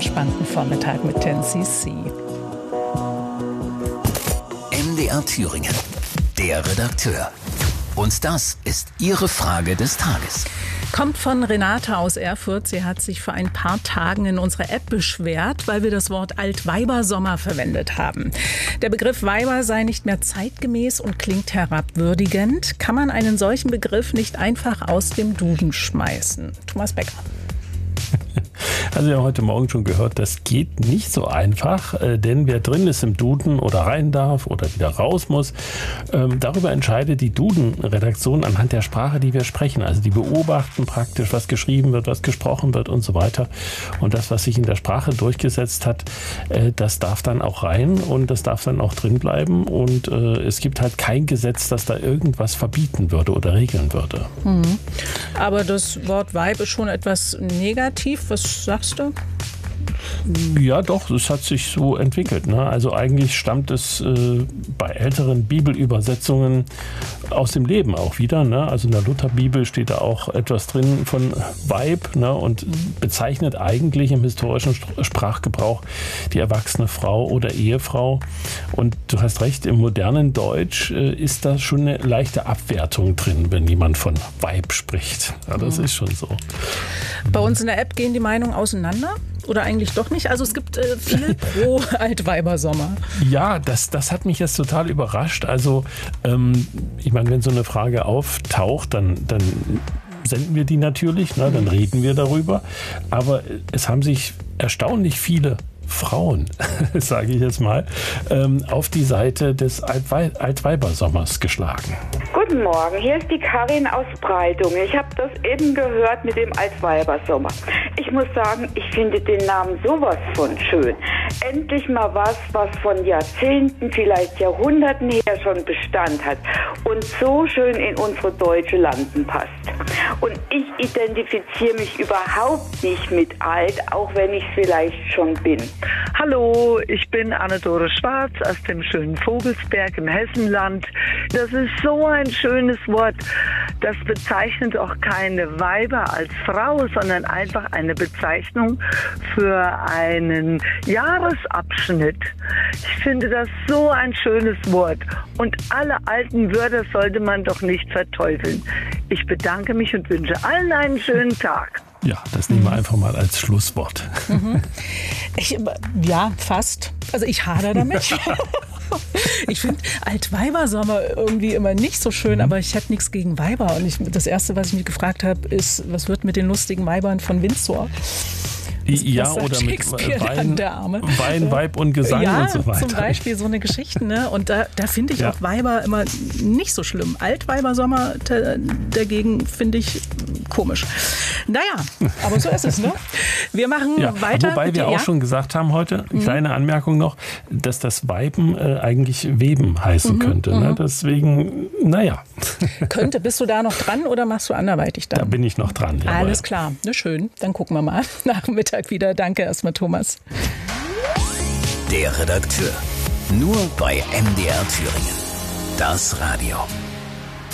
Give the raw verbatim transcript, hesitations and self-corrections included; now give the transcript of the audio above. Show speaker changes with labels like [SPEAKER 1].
[SPEAKER 1] entspannten Vormittag mit ten C C.
[SPEAKER 2] M D R Thüringen, der Redakteur. Und das ist Ihre Frage des Tages.
[SPEAKER 1] Kommt von Renate aus Erfurt. Sie hat sich vor ein paar Tagen in unserer App beschwert, weil wir das Wort Altweibersommer verwendet haben. Der Begriff Weiber sei nicht mehr zeitgemäß und klingt herabwürdigend. Kann man einen solchen Begriff nicht einfach aus dem Duden schmeißen? Thomas Becker.
[SPEAKER 3] Also wir haben heute Morgen schon gehört, das geht nicht so einfach, äh, denn wer drin ist im Duden oder rein darf oder wieder raus muss, ähm, darüber entscheidet die Duden-Redaktion anhand der Sprache, die wir sprechen. Also die beobachten praktisch, was geschrieben wird, was gesprochen wird und so weiter. Und das, was sich in der Sprache durchgesetzt hat, äh, das darf dann auch rein und das darf dann auch drin bleiben. Und äh, es gibt halt kein Gesetz, das da irgendwas verbieten würde oder regeln würde.
[SPEAKER 1] Mhm. Aber das Wort Weib ist schon etwas negativ. Was sagst du?
[SPEAKER 3] Ja, doch, es hat sich so entwickelt. Ne? Also eigentlich stammt es äh, bei älteren Bibelübersetzungen aus dem Leben auch wieder. Ne? Also in der Lutherbibel steht da auch etwas drin von Weib, ne? Und bezeichnet eigentlich im historischen Sprachgebrauch die erwachsene Frau oder Ehefrau. Und du hast recht, im modernen Deutsch äh, ist da schon eine leichte Abwertung drin, wenn jemand von Weib spricht. Ja, das mhm. ist schon so.
[SPEAKER 1] Bei uns in der App gehen die Meinungen auseinander? Oder eigentlich doch nicht? Also es gibt äh, viel pro Altweibersommer.
[SPEAKER 3] Ja, das, das hat mich jetzt total überrascht. Also ähm, ich meine, wenn so eine Frage auftaucht, dann, dann senden wir die natürlich, ne? Dann reden wir darüber. Aber es haben sich erstaunlich viele Frauen, sage ich jetzt mal, ähm, auf die Seite des Altwei- Altweibersommers geschlagen.
[SPEAKER 4] Guten Morgen, hier ist die Karin aus Breitungen. Ich habe das eben gehört mit dem Altweibersommer. Ich muss sagen, ich finde den Namen sowas von schön. Endlich mal was, was von Jahrzehnten, vielleicht Jahrhunderten her schon Bestand hat und so schön in unsere deutsche Landen passt. Und ich identifiziere mich überhaupt nicht mit alt, auch wenn ich es vielleicht schon bin.
[SPEAKER 5] Hallo, ich bin Anne-Dore Schwarz aus dem schönen Vogelsberg im Hessenland. Das ist so ein schönes Wort. Das bezeichnet auch keine Weiber als Frau, sondern einfach eine Bezeichnung für einen Jahresabschnitt. Ich finde das so ein schönes Wort. Und alle alten Wörter sollte man doch nicht verteufeln. Ich bedanke mich und wünsche allen einen schönen Tag.
[SPEAKER 3] Ja, das nehmen wir einfach mal als Schlusswort.
[SPEAKER 1] Mhm. Ich, ja, fast. Also ich hadere damit. Ich finde Altweibersommer irgendwie immer nicht so schön, aber ich hätte nichts gegen Weiber. Und ich, das Erste, was ich mich gefragt habe, ist, was wird mit den lustigen Weibern von Windsor? Was,
[SPEAKER 3] ja,
[SPEAKER 1] was
[SPEAKER 3] oder mit Wein,
[SPEAKER 1] Wein,
[SPEAKER 3] Wein, Weib und Gesang
[SPEAKER 1] ja,
[SPEAKER 3] und so weiter.
[SPEAKER 1] Zum Beispiel so eine Geschichte. Ne? Und da, da finde ich ja. auch Weiber immer nicht so schlimm. Altweibersommer dagegen finde ich komisch. Naja, aber so ist es. Ne? Wir machen
[SPEAKER 3] ja,
[SPEAKER 1] weiter.
[SPEAKER 3] Wobei wir
[SPEAKER 1] ja?
[SPEAKER 3] auch schon gesagt haben heute, eine kleine Anmerkung noch, dass das Weiben äh, eigentlich Weben heißen mhm, könnte. Mhm. Ne? Deswegen, naja.
[SPEAKER 1] Könnte. Bist du da noch dran oder machst du anderweitig dann?
[SPEAKER 3] Da bin ich noch dran. Jawohl.
[SPEAKER 1] Alles klar. Na schön. Dann gucken wir mal nach Mittag wieder. Danke erstmal, Thomas.
[SPEAKER 2] Der Redakteur. Nur bei M D R Thüringen. Das Radio.